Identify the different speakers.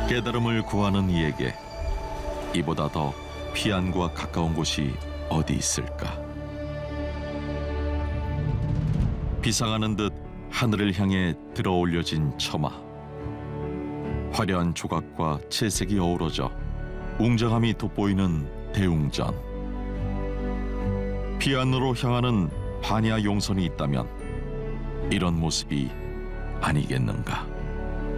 Speaker 1: 깨달음을 구하는 이에게 이보다 더 피안과 가까운 곳이 어디 있을까? 비상하는 듯 하늘을 향해 들어올려진 처마. 화려한 조각과 채색이 어우러져 웅장함이 돋보이는 대웅전. 피안으로 향하는 반야 용선이 있다면 이런 모습이 아니겠는가?